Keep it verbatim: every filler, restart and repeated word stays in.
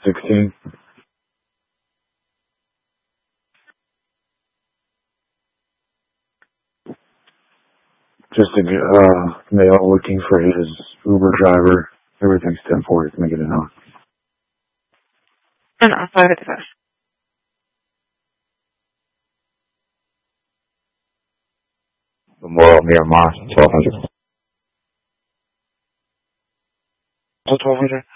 sixteen. Just a uh, male looking for his Uber driver. Everything's ten forty. Can I get it on? No, no, five fifty-five. Memorial near Moss, twelve hundred. twelve hundred.